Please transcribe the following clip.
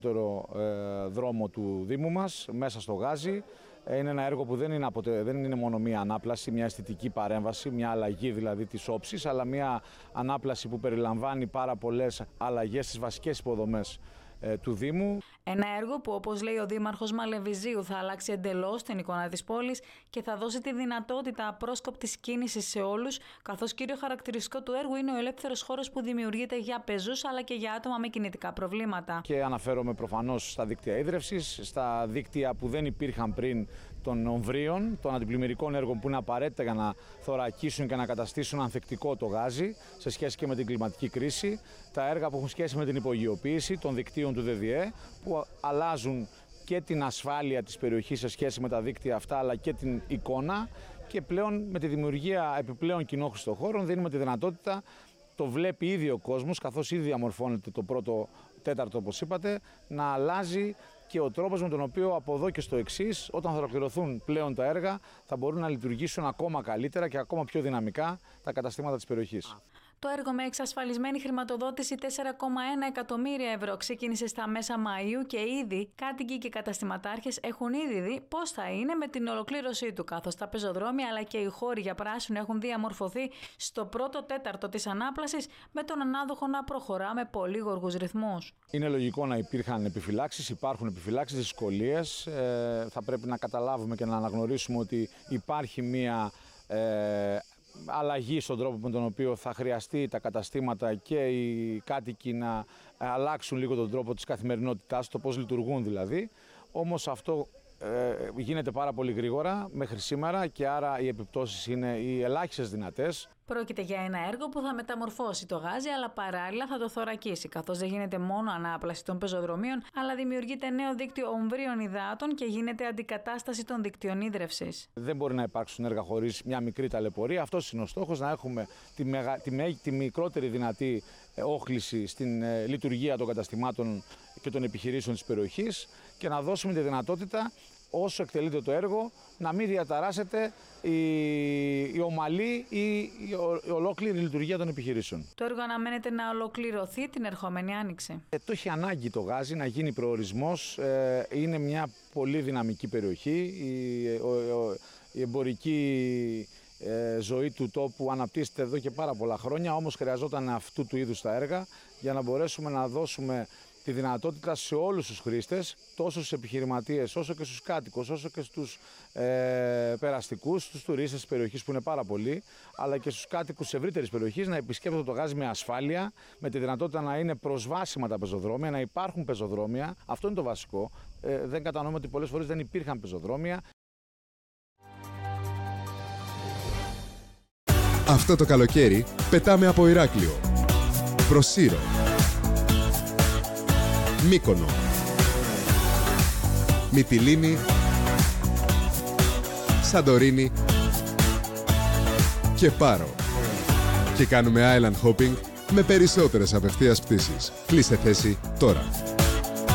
Δρόμο του Δήμου μας, μέσα στο Γάζι. Είναι ένα έργο που δεν είναι μόνο μία ανάπλαση, μια αισθητική παρέμβαση, μια αλλαγή δηλαδή της όψης, αλλά μια ανάπλαση που περιλαμβάνει πάρα πολλές αλλαγές στις βασικές υποδομές του Δήμου. Ένα έργο που, όπως λέει ο Δήμαρχος Μαλεβιζίου, θα αλλάξει εντελώς την εικόνα της πόλης και θα δώσει τη δυνατότητα απρόσκοπτης κίνησης σε όλους, καθώς κύριο χαρακτηριστικό του έργου είναι ο ελεύθερος χώρος που δημιουργείται για πεζούς αλλά και για άτομα με κινητικά προβλήματα. Και αναφέρομαι προφανώς στα δίκτυα ίδρευσης, στα δίκτυα που δεν υπήρχαν πριν των ομβρίων, των αντιπλημμυρικών έργων που είναι απαραίτητα για να θωρακίσουν και να καταστήσουν ανθεκτικό το Γάζι σε σχέση και με την κλιματική κρίση. Τα έργα που έχουν σχέση με την υπογειοποίηση των δικτύων του ΔΔΕ, που αλλάζουν και την ασφάλεια της περιοχής σε σχέση με τα δίκτυα αυτά, αλλά και την εικόνα, και πλέον με τη δημιουργία επιπλέον κοινόχρηστων χώρων δίνουμε τη δυνατότητα, το βλέπει ήδη ο κόσμος, καθώς ήδη διαμορφώνεται το πρώτο τέταρτο όπως είπατε, να αλλάζει και ο τρόπος με τον οποίο από εδώ και στο εξής, όταν θα ολοκληρωθούν πλέον τα έργα, θα μπορούν να λειτουργήσουν ακόμα καλύτερα και ακόμα πιο δυναμικά τα καταστήματα της περιοχής. Το έργο, με εξασφαλισμένη χρηματοδότηση 4,1 εκατομμύρια ευρώ, ξεκίνησε στα μέσα Μαΐου και ήδη κάτοικοι και καταστηματάρχες έχουν ήδη δει πώς θα είναι με την ολοκλήρωσή του, καθώς τα πεζοδρόμια αλλά και οι χώροι για πράσινο έχουν διαμορφωθεί στο πρώτο τέταρτο της ανάπλασης, με τον ανάδοχο να προχωρά με πολύ γοργούς ρυθμούς. Είναι λογικό να υπήρχαν επιφυλάξεις, υπάρχουν επιφυλάξεις, δυσκολίες. Θα πρέπει να καταλάβουμε και να αναγνωρίσουμε ότι υπάρχει μία αλλαγή στον τρόπο με τον οποίο θα χρειαστεί τα καταστήματα και οι κάτοικοι να αλλάξουν λίγο τον τρόπο της καθημερινότητάς, το πώς λειτουργούν δηλαδή. Όμως αυτό γίνεται πάρα πολύ γρήγορα μέχρι σήμερα και άρα οι επιπτώσεις είναι οι ελάχιστες δυνατές. Πρόκειται για ένα έργο που θα μεταμορφώσει το Γάζι, αλλά παράλληλα θα το θωρακίσει, καθώς δεν γίνεται μόνο ανάπλαση των πεζοδρομίων, αλλά δημιουργείται νέο δίκτυο ομβρίων υδάτων και γίνεται αντικατάσταση των δικτύων ίδρευσης. Δεν μπορεί να υπάρξουν έργα χωρίς μια μικρή ταλαιπωρία. Αυτός είναι ο στόχος, να έχουμε τη μικρότερη δυνατή όχληση στην λειτουργία των καταστημάτων και των επιχειρήσεων της περιοχής και να δώσουμε τη δυνατότητα, όσο εκτελείται το έργο, να μην διαταράσσεται η ομαλή ή η ολόκληρη λειτουργία των επιχειρήσεων. Το έργο αναμένεται να ολοκληρωθεί την ερχόμενη άνοιξη. Το έχει ανάγκη το Γάζι να γίνει προορισμός. Είναι μια πολύ δυναμική περιοχή. Η εμπορική ζωή του τόπου αναπτύσσεται εδώ και πάρα πολλά χρόνια, όμως χρειαζόταν αυτού του είδους τα έργα για να μπορέσουμε να δώσουμε τη δυνατότητα σε όλους τους χρήστες, τόσο στους επιχειρηματίες, όσο και στους κάτοικους, όσο και στους περαστικούς, στους τουρίστες της περιοχής που είναι πάρα πολλοί, αλλά και στους κάτοικους της ευρύτερης περιοχής, να επισκέπτονται το Γάζι με ασφάλεια, με τη δυνατότητα να είναι προσβάσιμα τα πεζοδρόμια, να υπάρχουν πεζοδρόμια. Αυτό είναι το βασικό. Δεν κατανοούμε ότι πολλές φορές δεν υπήρχαν πεζοδρόμια. Αυτό το καλοκαίρι πετάμε από Ηράκλειο προς Σύρο, Μύκονο, Μυτιλήνη, Σαντορίνη και Πάρο. Και κάνουμε island hopping με περισσότερες απευθείας πτήσεις. Κλείστε θέση τώρα.